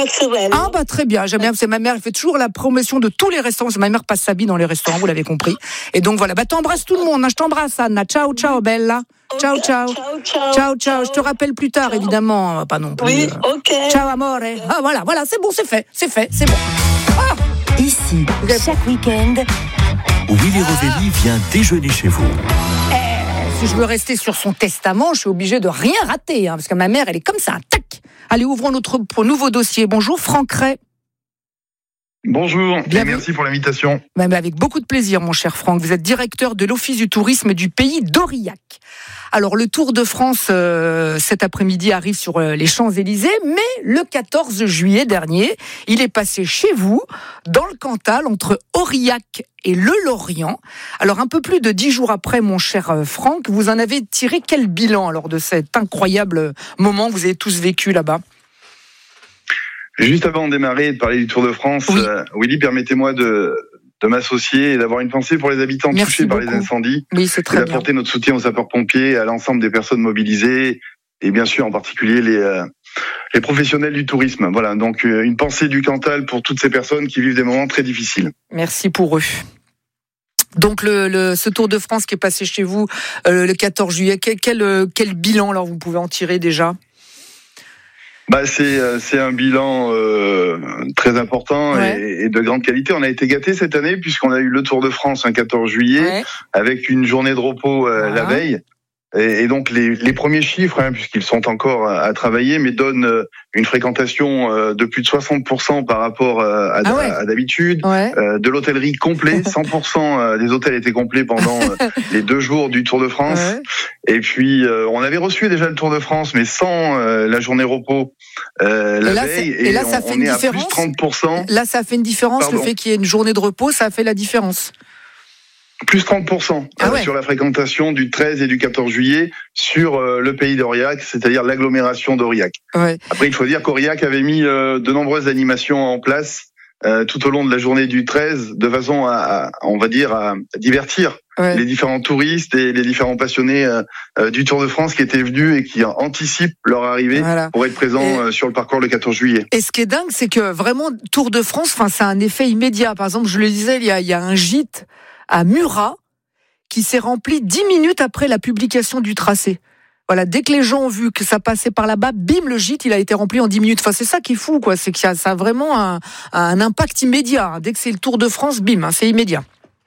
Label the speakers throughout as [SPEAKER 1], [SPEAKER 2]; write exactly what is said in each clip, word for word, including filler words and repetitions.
[SPEAKER 1] passerelle.
[SPEAKER 2] Ah bah très bien, j'aime bien, c'est ma mère, elle fait toujours la promotion de tous les restaurants, ma mère passe sa vie dans les restaurants, vous l'avez compris. Et donc voilà, bah t'embrasses tout le monde, hein. Je t'embrasse Anna, ciao ciao bella, ciao ciao,
[SPEAKER 1] ciao, ciao,
[SPEAKER 2] ciao ciao, je te rappelle plus tard
[SPEAKER 1] ciao.
[SPEAKER 2] Évidemment, pas non plus.
[SPEAKER 1] Oui,
[SPEAKER 2] euh...
[SPEAKER 1] ok.
[SPEAKER 2] Ciao amore, ah voilà, voilà, c'est bon, c'est fait, c'est fait, c'est bon. Ah
[SPEAKER 3] Ici, chaque week-end,
[SPEAKER 4] Willy Rovelli vient déjeuner chez vous.
[SPEAKER 2] Si je veux rester sur son testament, je suis obligée de rien rater, hein, parce que ma mère, elle est comme ça, tac. Allez, ouvrons notre nouveau dossier. Bonjour, Franck Ray.
[SPEAKER 5] Bonjour, et
[SPEAKER 2] Bienvenue.
[SPEAKER 5] merci pour l'invitation.
[SPEAKER 2] Bah, bah, avec beaucoup de plaisir, mon cher Franck. Vous êtes directeur de l'Office du tourisme du pays d'Aurillac. Alors, le Tour de France, euh, cet après-midi, arrive sur euh, les Champs-Élysées, mais le quatorze juillet dernier, il est passé chez vous, dans le Cantal, entre Aurillac et le Lorient. Alors, un peu plus de dix jours après, mon cher euh, Franck, vous en avez tiré quel bilan alors de cet incroyable moment que vous avez tous vécu là-bas ?
[SPEAKER 5] Juste avant de démarrer et de parler du Tour de France,
[SPEAKER 2] Oui.
[SPEAKER 5] euh, Willy, permettez-moi de, de m'associer et d'avoir une pensée pour les habitants
[SPEAKER 2] Merci
[SPEAKER 5] touchés
[SPEAKER 2] beaucoup.
[SPEAKER 5] par les incendies.
[SPEAKER 2] Oui, c'est
[SPEAKER 5] Et
[SPEAKER 2] très bien.
[SPEAKER 5] d'apporter notre soutien aux sapeurs-pompiers, à l'ensemble des personnes mobilisées et bien sûr en particulier les, euh, les professionnels du tourisme. Voilà, donc euh, une pensée du Cantal pour toutes ces personnes qui vivent des moments très difficiles.
[SPEAKER 2] Merci pour eux. Donc le, le ce Tour de France qui est passé chez vous euh, le quatorze juillet, quel, quel, quel bilan alors vous pouvez en tirer déjà ?
[SPEAKER 5] Bah c'est c'est un bilan euh, très important
[SPEAKER 2] Ouais.
[SPEAKER 5] et, et de grande qualité. On a été gâtés cette année puisqu'on a eu le Tour de France un quatorze juillet
[SPEAKER 2] Ouais.
[SPEAKER 5] avec une journée de repos euh,
[SPEAKER 2] Ah.
[SPEAKER 5] la veille. Et, et donc les, les premiers chiffres, hein, puisqu'ils sont encore à, à travailler, mais donnent euh, une fréquentation euh, de plus de soixante pour cent par rapport euh, à,
[SPEAKER 2] Ah ouais.
[SPEAKER 5] à, à d'habitude.
[SPEAKER 2] Ouais.
[SPEAKER 5] Euh, de l'hôtellerie complet, cent pour cent des hôtels étaient complets pendant euh, les deux jours du Tour de France.
[SPEAKER 2] Ouais.
[SPEAKER 5] Et puis euh, on avait reçu déjà le Tour de France, mais sans euh, la journée repos euh, la
[SPEAKER 2] Et là,
[SPEAKER 5] veille.
[SPEAKER 2] c'est- et là, ça
[SPEAKER 5] on,
[SPEAKER 2] fait
[SPEAKER 5] on
[SPEAKER 2] une
[SPEAKER 5] est à
[SPEAKER 2] différence
[SPEAKER 5] plus trente pour cent.
[SPEAKER 2] Là, ça fait une différence.
[SPEAKER 5] Pardon.
[SPEAKER 2] Le fait qu'il y ait une journée de repos, ça fait la différence.
[SPEAKER 5] Plus trente pour cent
[SPEAKER 2] Ah
[SPEAKER 5] euh,
[SPEAKER 2] ouais.
[SPEAKER 5] sur la fréquentation du treize et du quatorze juillet sur euh, le pays d'Aurillac, c'est-à-dire l'agglomération d'Aurillac.
[SPEAKER 2] Ouais.
[SPEAKER 5] Après, il faut dire qu'Aurillac avait mis euh, de nombreuses animations en place euh, tout au long de la journée du treize, de façon à, à on va dire, à divertir
[SPEAKER 2] Ouais.
[SPEAKER 5] les différents touristes et les différents passionnés euh, euh, du Tour de France qui étaient venus et qui anticipent leur arrivée
[SPEAKER 2] Voilà.
[SPEAKER 5] pour être présents
[SPEAKER 2] Et-
[SPEAKER 5] euh, sur le parcours le quatorze juillet.
[SPEAKER 2] Et ce qui est dingue, c'est que vraiment Tour de France, enfin, ça a un effet immédiat. Par exemple, je le disais, il y a, il y a un gîte à Murat qui s'est rempli dix minutes après la publication du tracé. Voilà, dès que les gens ont vu que ça passait par là-bas, bim, le gîte, il a été rempli en dix minutes. Enfin, c'est ça qui est fou, quoi. C'est que ça, ça a vraiment un, un impact immédiat. Dès que c'est le Tour de France, bim, hein, c'est immédiat.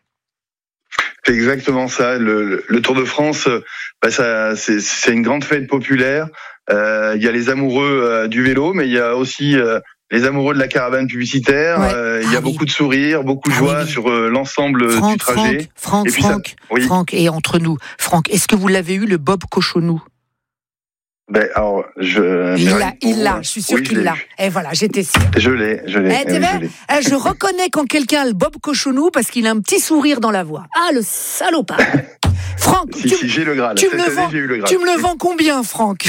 [SPEAKER 5] C'est exactement ça. Le, le, le Tour de France, bah ça, c'est, c'est une grande fête populaire. Euh, il y a les amoureux euh, du vélo, mais il y a aussi euh, les amoureux de la caravane publicitaire.
[SPEAKER 2] Ouais.
[SPEAKER 5] Euh, il y a
[SPEAKER 2] Ah oui.
[SPEAKER 5] beaucoup de sourires, beaucoup de
[SPEAKER 2] Ah
[SPEAKER 5] joie
[SPEAKER 2] oui, oui.
[SPEAKER 5] sur euh, l'ensemble
[SPEAKER 2] Franck,
[SPEAKER 5] du trajet.
[SPEAKER 2] Franck, Franck,
[SPEAKER 5] Et puis ça-
[SPEAKER 2] Franck,
[SPEAKER 5] oui.
[SPEAKER 2] Franck, et entre nous, Franck, est-ce que vous l'avez eu, le Bob Cochonou ?
[SPEAKER 5] Ben, alors, je.
[SPEAKER 2] Il
[SPEAKER 5] mais
[SPEAKER 2] l'a, il l'a, je suis sûre
[SPEAKER 5] oui, je
[SPEAKER 2] qu'il
[SPEAKER 5] l'ai
[SPEAKER 2] l'a.
[SPEAKER 5] eu.
[SPEAKER 2] Et voilà, j'étais sûre.
[SPEAKER 5] Je l'ai, je l'ai.
[SPEAKER 2] Eh,
[SPEAKER 5] eh
[SPEAKER 2] t'es
[SPEAKER 5] oui,
[SPEAKER 2] vrai
[SPEAKER 5] je l'ai.
[SPEAKER 2] Eh, je reconnais quand quelqu'un a le Bob Cochonou parce qu'il a un petit sourire dans la voix. Ah, le salopard. Franck,
[SPEAKER 5] Si,
[SPEAKER 2] tu,
[SPEAKER 5] si, j'ai le Graal.
[SPEAKER 2] tu me
[SPEAKER 5] Cette
[SPEAKER 2] le
[SPEAKER 5] année,
[SPEAKER 2] vends-
[SPEAKER 5] j'ai eu le Graal.
[SPEAKER 2] tu me le vends combien, Franck?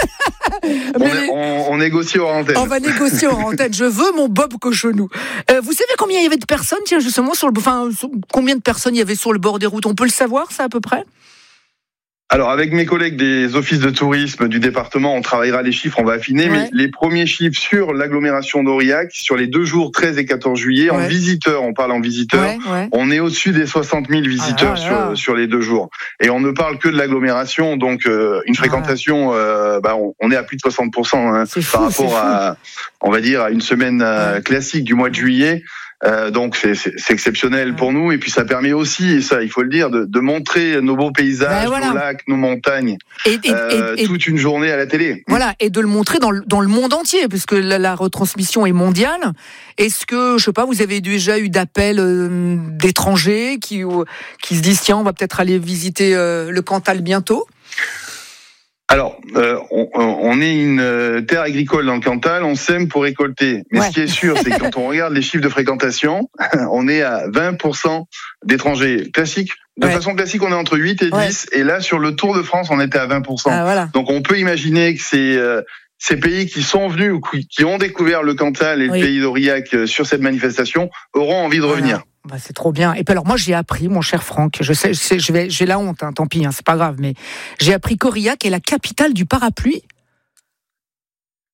[SPEAKER 5] On,
[SPEAKER 2] Mais
[SPEAKER 5] est-
[SPEAKER 2] les-
[SPEAKER 5] on, on négocie hors antenne.
[SPEAKER 2] On va négocier en antenne. Je veux mon Bob Cochonou. Euh, vous savez combien il y avait de personnes, tiens, justement, sur le, enfin, sur- combien de personnes il y avait sur le bord des routes? On peut le savoir, ça, à peu près?
[SPEAKER 5] Alors, avec mes collègues des offices de tourisme du département, on travaillera les chiffres, on va affiner,
[SPEAKER 2] Ouais.
[SPEAKER 5] mais les premiers chiffres sur l'agglomération d'Aurillac, sur les deux jours treize et quatorze juillet, en
[SPEAKER 2] Ouais.
[SPEAKER 5] visiteurs, on parle en visiteurs,
[SPEAKER 2] Ouais, ouais.
[SPEAKER 5] on est au-dessus des soixante mille visiteurs
[SPEAKER 2] Ah là là.
[SPEAKER 5] sur, sur les deux jours. Et on ne parle que de l'agglomération, donc euh, une fréquentation, euh, bah, on, on est à plus de soixante pour cent hein,
[SPEAKER 2] C'est fou,
[SPEAKER 5] par
[SPEAKER 2] c'est
[SPEAKER 5] rapport
[SPEAKER 2] fou.
[SPEAKER 5] à, on va dire, à une semaine euh,
[SPEAKER 2] Ouais.
[SPEAKER 5] classique du mois de juillet. Euh, donc c'est, c'est, c'est exceptionnel
[SPEAKER 2] Ouais.
[SPEAKER 5] pour nous et puis ça permet aussi, et ça il faut le dire, de, de montrer nos beaux paysages,
[SPEAKER 2] Ben voilà.
[SPEAKER 5] nos lacs, nos montagnes,
[SPEAKER 2] Et, et,
[SPEAKER 5] euh,
[SPEAKER 2] et- et-
[SPEAKER 5] toute une journée à la télé.
[SPEAKER 2] voilà, et de le montrer dans le, dans le monde entier, puisque la, la retransmission est mondiale. Est-ce que, je sais pas, vous avez déjà eu d'appels euh, d'étrangers qui, ou- qui se disent, tiens, on va peut-être aller visiter euh, le Cantal bientôt?
[SPEAKER 5] Alors, euh, on, on est une euh, terre agricole dans le Cantal, on sème pour récolter. Mais
[SPEAKER 2] Ouais.
[SPEAKER 5] ce qui est sûr, c'est que quand on regarde les chiffres de fréquentation, on est à vingt pour cent d'étrangers classiques. De
[SPEAKER 2] Ouais.
[SPEAKER 5] façon classique, on est entre huit et
[SPEAKER 2] Ouais.
[SPEAKER 5] dix. Et là, sur le Tour de France, on était à vingt pour cent.
[SPEAKER 2] Ah, voilà.
[SPEAKER 5] Donc, on peut imaginer que c'est euh, ces pays qui sont venus ou qui, qui ont découvert le Cantal et
[SPEAKER 2] Oui.
[SPEAKER 5] le pays d'Aurillac euh, sur cette manifestation auront envie de
[SPEAKER 2] Voilà.
[SPEAKER 5] revenir.
[SPEAKER 2] Bah, c'est trop bien. Et puis alors moi j'ai appris, mon cher Franck, je sais, je sais, je vais, j'ai la honte, hein, tant pis, hein, c'est pas grave, mais j'ai appris qu'Aurillac est la capitale du parapluie.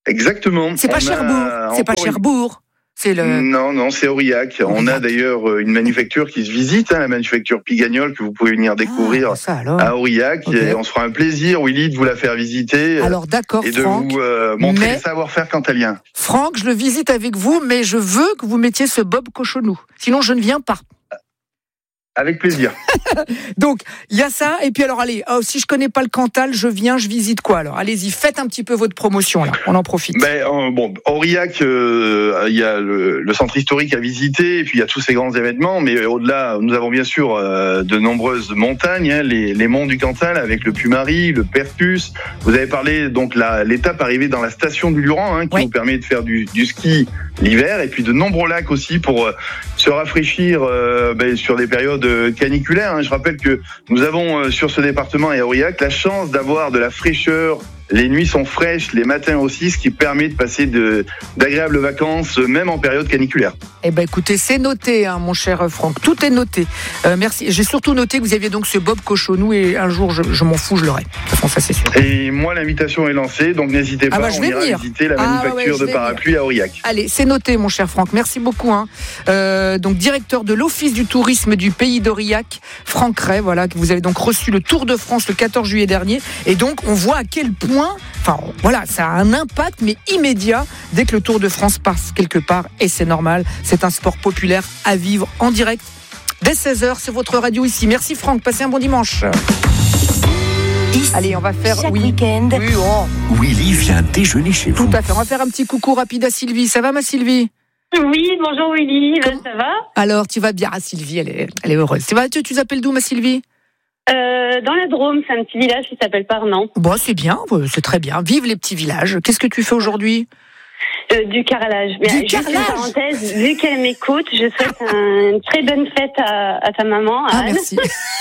[SPEAKER 5] Exactement.
[SPEAKER 2] C'est pas
[SPEAKER 5] On
[SPEAKER 2] Cherbourg.
[SPEAKER 5] a
[SPEAKER 2] C'est pas
[SPEAKER 5] encore une-
[SPEAKER 2] Cherbourg. C'est le.
[SPEAKER 5] Non, non, c'est Aurillac. On a d'ailleurs une manufacture qui se visite, hein, la manufacture Pigagnole, que vous pouvez venir découvrir
[SPEAKER 2] Ah, ça alors.
[SPEAKER 5] à Aurillac.
[SPEAKER 2] Ok.
[SPEAKER 5] Et on se fera un plaisir, Willy, de vous la faire visiter.
[SPEAKER 2] Alors d'accord,
[SPEAKER 5] et de
[SPEAKER 2] Franck.
[SPEAKER 5] vous euh, montrer
[SPEAKER 2] mais-
[SPEAKER 5] les savoir-faire cantaliens.
[SPEAKER 2] Franck, je le visite avec vous, mais je veux que vous mettiez ce Bob Cochonou. Sinon, je ne viens pas.
[SPEAKER 5] Avec plaisir.
[SPEAKER 2] Donc, il y a ça. Et puis alors, allez, oh, si je connais pas le Cantal, je viens, je visite quoi alors? Allez-y, faites un petit peu votre promotion là. On en profite.
[SPEAKER 5] Ben, euh, bon, Aurillac, euh, il y a le, le centre historique à visiter, et puis il y a tous ces grands événements, mais au-delà, nous avons bien sûr euh, de nombreuses montagnes, hein, les, les monts du Cantal avec le Puy-Marie, le Percus. Vous avez parlé, donc, la, l'étape arrivée dans la station du Luran, hein, qui
[SPEAKER 2] Oui.
[SPEAKER 5] vous permet de faire du, du ski l'hiver, et puis de nombreux lacs aussi pour euh, se rafraîchir euh, ben, sur des périodes euh, caniculaires. Hein. Je rappelle que nous avons euh, sur ce département et à Aurillac la chance d'avoir de la fraîcheur. Les nuits sont fraîches, les matins aussi, ce qui permet de passer de, d'agréables vacances, même en période caniculaire.
[SPEAKER 2] Eh ben, écoutez, c'est noté, hein, mon cher Franck. Tout est noté. Euh, merci. J'ai surtout noté que vous aviez donc ce Bob Cochonou, et un jour, je, je m'en fous, je l'aurai. De toute façon, ça c'est sûr.
[SPEAKER 5] Et moi, l'invitation est lancée, donc n'hésitez pas,
[SPEAKER 2] Ah bah, je
[SPEAKER 5] on
[SPEAKER 2] vais
[SPEAKER 5] ira
[SPEAKER 2] venir.
[SPEAKER 5] visiter la
[SPEAKER 2] Ah,
[SPEAKER 5] manufacture
[SPEAKER 2] ouais, je
[SPEAKER 5] de
[SPEAKER 2] vais
[SPEAKER 5] parapluies à Aurillac.
[SPEAKER 2] Allez, c'est noté, mon cher Franck. Merci beaucoup. Hein. Euh, donc, directeur de l'Office du tourisme du pays d'Aurillac, Franck Ray, voilà, que vous avez donc reçu le Tour de France le quatorze juillet dernier. Et donc, on voit à quel point, enfin, voilà, ça a un impact, mais immédiat, dès que le Tour de France passe quelque part, et c'est normal. C'est un sport populaire à vivre en direct. Dès seize heures, c'est votre radio ici. Merci Franck, passez un bon dimanche.
[SPEAKER 3] Ici,
[SPEAKER 2] Allez, on va faire,
[SPEAKER 3] chaque
[SPEAKER 2] oui.
[SPEAKER 3] week-end,
[SPEAKER 2] Oui, oh,
[SPEAKER 4] Willy vient déjeuner chez vous.
[SPEAKER 2] tout à fait. On va faire un petit coucou rapide à Sylvie. Ça va, ma Sylvie?
[SPEAKER 1] Oui, bonjour Willy,
[SPEAKER 2] Comment-
[SPEAKER 1] ça va?
[SPEAKER 2] Alors, tu vas bien. Ah, Sylvie, elle est, elle est heureuse. Tu vas, tu, tu t'appelles d'où, ma Sylvie?
[SPEAKER 1] euh, Dans la Drôme, c'est un petit village qui s'appelle Parnan,
[SPEAKER 2] Bon, c'est bien, ouais, c'est très bien. Vive les petits villages. Qu'est-ce que tu fais aujourd'hui?
[SPEAKER 1] euh, du carrelage. Mais,
[SPEAKER 2] Du
[SPEAKER 1] euh, juste une
[SPEAKER 2] carrelage
[SPEAKER 1] parenthèse, vu qu'elle m'écoute, je souhaite un- une très bonne fête à, à ta maman, à
[SPEAKER 2] Ah,
[SPEAKER 1] Anne.
[SPEAKER 2] merci.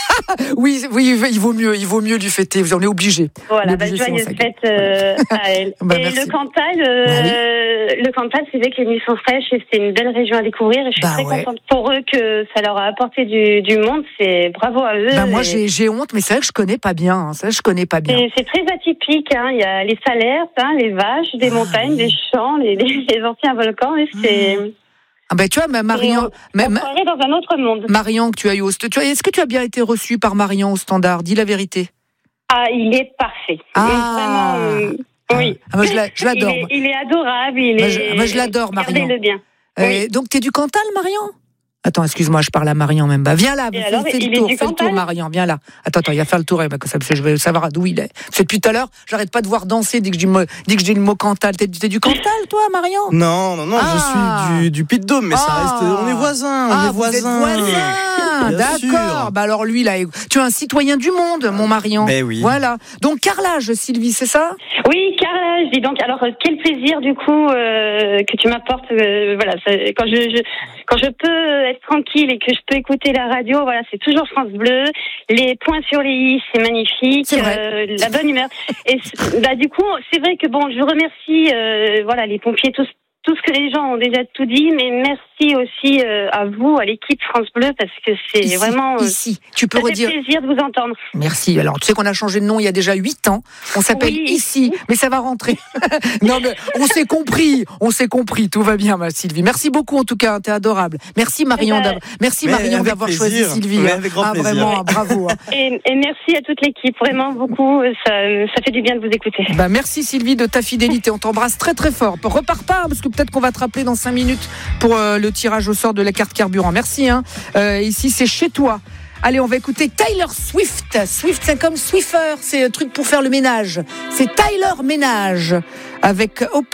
[SPEAKER 2] oui, oui, il vaut mieux, il vaut mieux lui fêter. Vous en êtes obligé.
[SPEAKER 1] Voilà,
[SPEAKER 2] Mais
[SPEAKER 1] bah,
[SPEAKER 2] obligé, sinon,
[SPEAKER 1] joyeuse
[SPEAKER 2] ça gueule.
[SPEAKER 1] fête euh, à elle.
[SPEAKER 2] Bah,
[SPEAKER 1] et
[SPEAKER 2] merci.
[SPEAKER 1] le Cantal, euh, le Cantal, c'est vrai que les nuits sont fraîches et c'est une belle région à découvrir. Et je suis
[SPEAKER 2] Bah,
[SPEAKER 1] très
[SPEAKER 2] ouais.
[SPEAKER 1] contente pour eux que ça leur a apporté du, du monde. C'est bravo à eux.
[SPEAKER 2] Ben, moi,
[SPEAKER 1] Et
[SPEAKER 2] j'ai, j'ai honte, mais c'est vrai que je connais pas bien. hein. C'est vrai que je connais pas bien.
[SPEAKER 1] C'est, c'est très atypique. Hein. Il y a les salaires, hein, les vaches, des
[SPEAKER 2] Ah,
[SPEAKER 1] montagnes,
[SPEAKER 2] oui.
[SPEAKER 1] des champs, les, les, les anciens volcans. Et c'est,
[SPEAKER 2] Ah ben, tu vois, ma Marion, ma-
[SPEAKER 1] on
[SPEAKER 2] ma-
[SPEAKER 1] croirait dans un autre monde.
[SPEAKER 2] Marion que tu as eu au, st- tu vois, est-ce que tu as bien été reçue par Marion au standard? Dis la vérité.
[SPEAKER 1] Ah, il est parfait.
[SPEAKER 2] Ah.
[SPEAKER 1] Il est vraiment, euh, oui.
[SPEAKER 2] Ah, moi, je la- je l'adore.
[SPEAKER 1] Il est, il est adorable. Il
[SPEAKER 2] Moi,
[SPEAKER 1] est.
[SPEAKER 2] je- moi, je l'adore, Marion.
[SPEAKER 1] Regardez-le bien.
[SPEAKER 2] Euh,
[SPEAKER 1] Oui.
[SPEAKER 2] Donc, t'es du Cantal, Marion? Attends, excuse-moi, je parle à Marion même. Bah, viens là,
[SPEAKER 1] Et
[SPEAKER 2] fais,
[SPEAKER 1] alors,
[SPEAKER 2] fais
[SPEAKER 1] il
[SPEAKER 2] le
[SPEAKER 1] est
[SPEAKER 2] tour,
[SPEAKER 1] du
[SPEAKER 2] fais le tour,
[SPEAKER 1] Cantal
[SPEAKER 2] Marion, viens là. Attends, attends, il va faire le tour, eh ben, comme ça, parce que je veux savoir d'où il est. Parce que depuis tout à l'heure, j'arrête pas de voir danser dès que je dis, le- dès que je dis le mot Cantal. T'es, t'es du Cantal, toi, Marion?
[SPEAKER 6] Non, non, non,
[SPEAKER 2] Ah.
[SPEAKER 6] je suis du, du Puy-de-Dôme, mais ça
[SPEAKER 2] Ah.
[SPEAKER 6] reste. On est voisins, on
[SPEAKER 2] Ah,
[SPEAKER 6] est
[SPEAKER 2] vous êtes
[SPEAKER 6] voisins.
[SPEAKER 2] voisins.
[SPEAKER 6] Bien
[SPEAKER 2] D'accord.
[SPEAKER 6] sûr.
[SPEAKER 2] Bah alors lui là, tu es un citoyen du monde, mon Marion.
[SPEAKER 6] Ben oui.
[SPEAKER 2] Voilà. Donc carrelage, Sylvie, c'est ça?
[SPEAKER 1] Oui, carrelage. Dis donc, alors euh, quel plaisir du coup euh, que tu m'apportes. euh, voilà, ça- quand je, je quand je peux être tranquille et que je peux écouter la radio, voilà, c'est toujours France Bleu. Les points sur les i, c'est magnifique.
[SPEAKER 2] C'est vrai.
[SPEAKER 1] Euh, la bonne humeur. Et c'est- bah du coup, c'est vrai que bon, je remercie euh, voilà les pompiers tous. Tout ce que les gens ont déjà tout dit, mais merci aussi euh, à vous, à l'équipe France Bleu, parce que c'est
[SPEAKER 2] Ici,
[SPEAKER 1] vraiment. euh,
[SPEAKER 2] ici. Tu peux
[SPEAKER 1] ça fait
[SPEAKER 2] redire.
[SPEAKER 1] plaisir de vous entendre.
[SPEAKER 2] Merci. Alors, tu sais qu'on a changé de nom il y a déjà huit ans. On s'appelle
[SPEAKER 1] Oui.
[SPEAKER 2] Ici, mais ça va rentrer. Non, mais on s'est compris. On s'est compris. Tout va bien, ma Sylvie. Merci beaucoup, en tout cas. T'es adorable. Merci, Marion.
[SPEAKER 1] Eh ben,
[SPEAKER 2] d'avoir- Merci,
[SPEAKER 6] mais
[SPEAKER 2] Marion,
[SPEAKER 6] avec
[SPEAKER 2] d'avoir
[SPEAKER 6] plaisir.
[SPEAKER 2] choisi Sylvie.
[SPEAKER 6] Mais
[SPEAKER 2] hein.
[SPEAKER 6] avec grand
[SPEAKER 2] ah,
[SPEAKER 6] plaisir.
[SPEAKER 2] vraiment, bravo. hein.
[SPEAKER 1] Et, et merci à toute l'équipe, vraiment beaucoup. Ça, ça fait du bien de vous écouter.
[SPEAKER 2] Bah, merci, Sylvie, de ta fidélité. On t'embrasse très, très fort. Repars pas, parce que peut-être qu'on va te rappeler dans cinq minutes pour euh, le tirage au sort de la carte carburant. Merci. Hein. Euh, ici, c'est chez toi. Allez, on va écouter Taylor Swift. Swift, c'est comme Swiffer, c'est un truc pour faire le ménage. C'est Tyler Ménage avec Open.